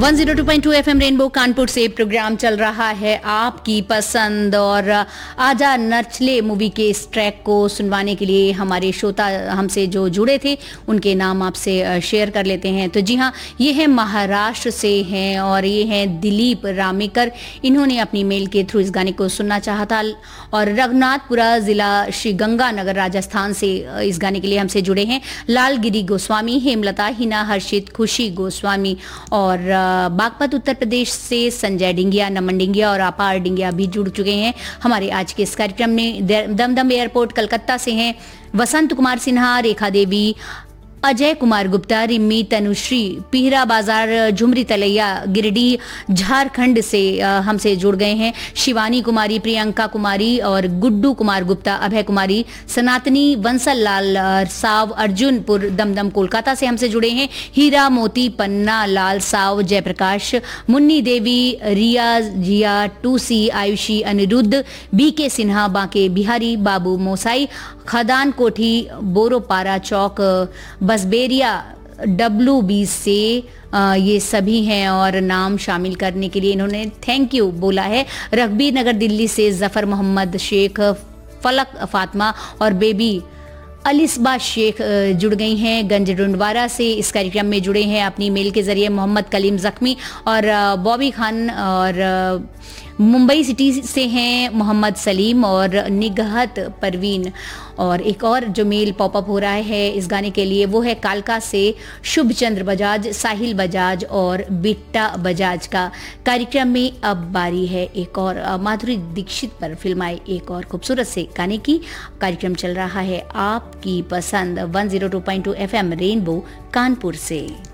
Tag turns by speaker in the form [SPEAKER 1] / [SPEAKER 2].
[SPEAKER 1] 102.2 FM rainbow Kanpur से programme चल रहा है आपकी पसंद। और आजा नचले मूवी के इस ट्रैक को सुनवाने के लिए हमारे श्रोता हमसे जो जुड़े थे उनके नाम आपसे शेयर कर लेते हैं। तो जी हाँ, ये है महाराष्ट्र से हैं और ये हैं दिलीप रामेकर। इन्होंने अपनी मेल के थ्रू इस गाने को सुनना चाहा था। और रघुनाथपुरा जिला श्री गंगानगर राजस्थान से इस गाने के लिए हमसे जुड़े हैं लालगिरी गोस्वामी, हेमलता, हिना, हर्षित, खुशी गोस्वामी। और बागपत उत्तर प्रदेश से संजय डिंगिया, नमन डिंगिया और अपार डिंगिया भी जुड़ चुके हैं हमारे आज के इस कार्यक्रम में। दमदम एयरपोर्ट कलकत्ता से हैं वसंत कुमार सिन्हा, रेखा देवी, अजय कुमार गुप्ता, रिम्मी, तनुश्री, पीहरा बाजार, झुमरी तलैया, गिरिडीह झारखंड से हमसे जुड़ गए हैं। शिवानी कुमारी, प्रियंका कुमारी और गुड्डू कुमार गुप्ता, अभय कुमारी, सनातनी, वंसल लाल साव, अर्जुनपुर दमदम कोलकाता से हमसे जुड़े हैं। हीरा मोती, पन्ना लाल साव, जयप्रकाश, मुन्नी देवी, रिया जिया, टूसी, आयुषी, अनिरुद्ध, बीके सिन्हा, बांके बिहारी, बाबू मोसाई, खदान कोठी, बोरोपारा चौक, बसबेरिया, WB से ये सभी हैं। और नाम शामिल करने के लिए इन्होंने थैंक यू बोला है। रघबीर नगर दिल्ली से जफर मोहम्मद शेख, फलक फातिमा और बेबी अलिस्बा शेख जुड़ गई हैं। गंज रुंडवारा से इस कार्यक्रम में जुड़े हैं अपनी मेल के जरिए मोहम्मद कलीम जख्मी और बॉबी खान। और मुंबई सिटी से हैं मोहम्मद सलीम और निगहत परवीन। और एक और जो मेल पॉपअप हो रहा है इस गाने के लिए वो है कालका से शुभ चंद्र बजाज, साहिल बजाज और बिट्टा बजाज का। कार्यक्रम में अब बारी है एक और माधुरी दीक्षित पर फिल्माए एक और खूबसूरत से गाने की। कार्यक्रम चल रहा है आपकी पसंद 102.2 FM रेनबो कानपुर से।